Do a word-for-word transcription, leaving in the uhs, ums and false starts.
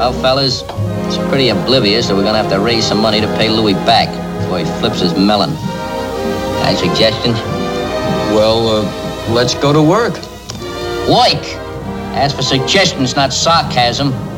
Well, fellas, it's pretty oblivious that we're gonna have to raise some money to pay Louis back before he flips his melon. Any suggestions? Well, uh, let's go to work. Work! Ask for suggestions, not sarcasm.